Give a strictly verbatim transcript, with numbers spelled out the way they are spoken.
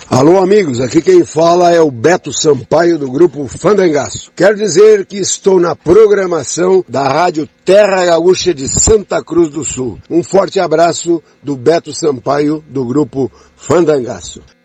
Alô amigos, aqui quem fala é o Beto Sampaio do grupo Fandangaço. Quero dizer que estou na programação da Rádio Terra Gaúcha de Santa Cruz do Sul. Um forte abraço do Beto Sampaio do grupo Fandangaço.